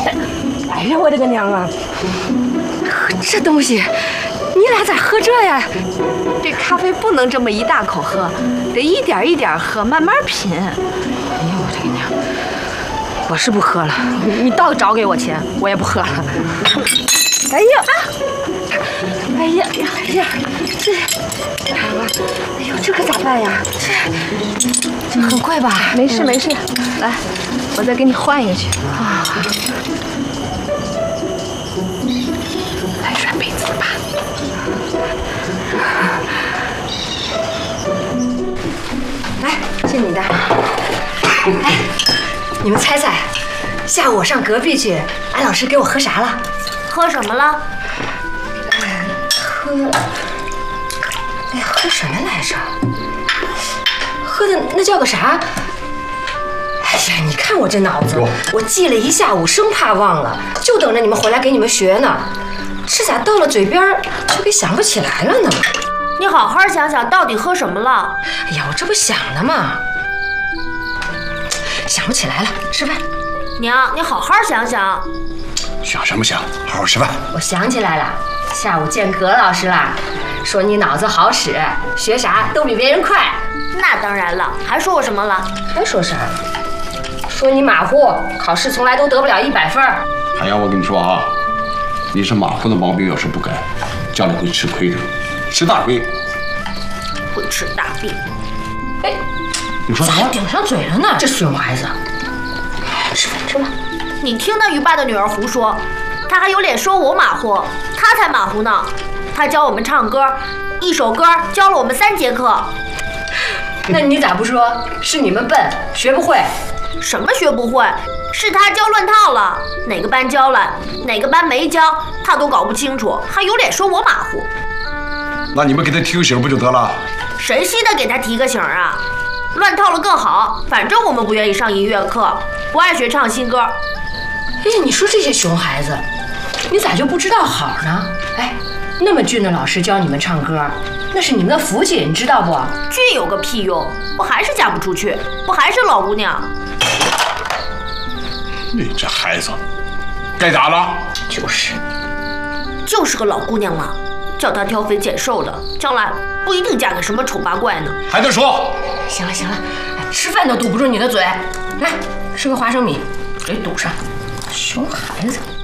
哎呀，我的个娘啊！ 这东西，你俩咋喝这呀？这咖啡不能这么一大口喝，得一点一点喝，慢慢品。哎呀，我的个娘！我是不喝了，你倒找给我钱，我也不喝了。哎呀，哎呀呀呀，这，哎呦，这可咋办呀？这很贵吧？ 没事没事， 来，我再给你换一个去啊。来软杯子吧。来，这你的。哎，你们猜猜，下午我上隔壁去，安老师给我喝啥了？ 喝什么了？ 哎呀，喝什么来着？喝的那叫个啥？哎呀，你看我这脑子，我记了一下午，生怕忘了，就等着你们回来给你们学呢。这咋到了嘴边就给想不起来了呢？ 你好好想想，到底喝什么了？ 哎呀，我这不想呢吗？想不起来了，吃饭。 娘，你好好想想。 想什么想？好好吃饭。 我想起来了，下午见葛老师啦，说你脑子好使，学啥都比别人快。 那当然了，还说我什么了？ 还说啥？说你马虎，考试从来都得不了100分。 海洋，我跟你说啊，你是马虎的毛病要是不改，将来会吃亏的，吃大亏。 会吃大病。 哎， 你说啥？ 咋顶上嘴了呢？这熊孩子！吃饭吃吧。 你听那于爸的女儿胡说，她还有脸说我马虎，她才马虎呢。她教我们唱歌，一首歌教了我们3节课。 那你咋不说是你们笨，学不会？ 什么学不会？是她教乱套了，哪个班教了，哪个班没教，她都搞不清楚，还有脸说我马虎。 那你们给他提个醒不就得了？ 谁稀得给她提个醒啊？乱套了更好，反正我们不愿意上音乐课，不爱学唱新歌。 哎呀，你说这些熊孩子，你咋就不知道好呢？哎，那么俊的老师教你们唱歌，那是你们的福气，你知道不？ 俊有个屁用，不还是嫁不出去，不还是老姑娘？ 你这孩子，该咋了？ 就是个老姑娘嘛，叫她挑肥拣瘦的，将来不一定嫁给什么丑八怪呢。 还得说？ 行了行了，吃饭都堵不住你的嘴，来吃个花生米，嘴堵上。熊孩子。